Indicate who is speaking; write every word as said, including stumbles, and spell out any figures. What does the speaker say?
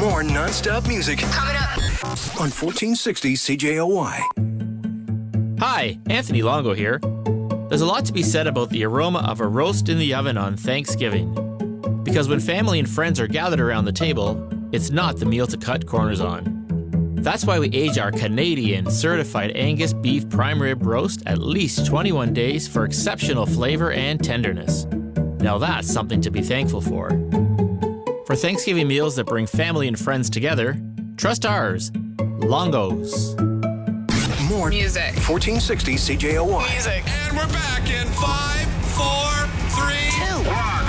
Speaker 1: More non-stop music
Speaker 2: Coming up
Speaker 1: on fourteen sixty C J O Y.
Speaker 3: Hi, Anthony Longo here. There's a lot to be said about the aroma of a roast in the oven on Thanksgiving. Because when family and friends are gathered around the table, it's not the meal to cut corners on. That's why we age our Canadian certified Angus beef prime rib roast at least twenty-one days for exceptional flavor and tenderness. Now that's something to be thankful for. For Thanksgiving meals that bring family and friends together, trust ours, Longo's.
Speaker 1: More
Speaker 2: music.
Speaker 1: fourteen sixty C J O Y.
Speaker 2: Music.
Speaker 4: And we're back in five, four, three,
Speaker 2: Two.
Speaker 4: one.